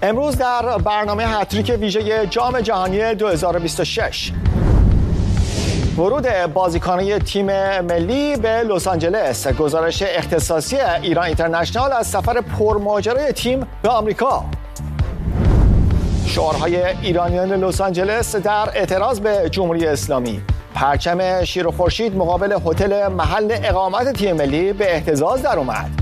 امروز در برنامه هتریک ویژه جام جهانی 2026 ورود بازیکنان تیم ملی به لس آنجلس، گزارش اختصاصی ایران اینترنشنال از سفر پرماجرای تیم به آمریکا، شعارهای ایرانیان لس آنجلس در اعتراض به جمهوری اسلامی، پرچم شیر و خورشید مقابل هتل محل اقامت تیم ملی به اهتزاز در اومد.